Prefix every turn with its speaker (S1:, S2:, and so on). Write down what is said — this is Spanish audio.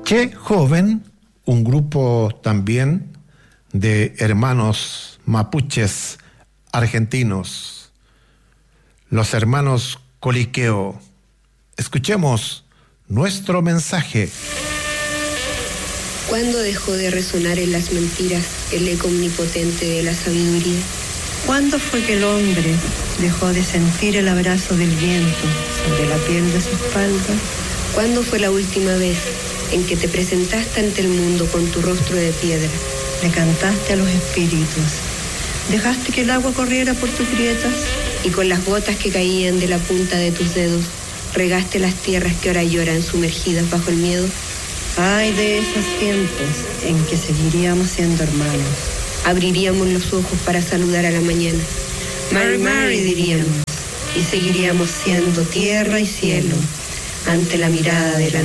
S1: Che Joven, un grupo también de hermanos mapuches argentinos, los hermanos Coliqueo. Escuchemos nuestro mensaje.
S2: ¿Cuándo dejó de resonar en las mentiras el eco omnipotente de la sabiduría?
S3: ¿Cuándo fue que el hombre dejó de sentir el abrazo del viento sobre la piel de su espalda?
S2: ¿Cuándo fue la última vez en que te presentaste ante el mundo con tu rostro de piedra?
S3: Le cantaste a los espíritus. ¿Dejaste que el agua corriera por tus grietas?
S2: Y con las gotas que caían de la punta de tus dedos, regaste las tierras que ahora lloran sumergidas bajo el miedo.
S3: Ay de esos tiempos en que seguiríamos siendo hermanos.
S2: Abriríamos los ojos para saludar a la mañana. Mary, Mary, diríamos, y seguiríamos siendo tierra y cielo ante la mirada de la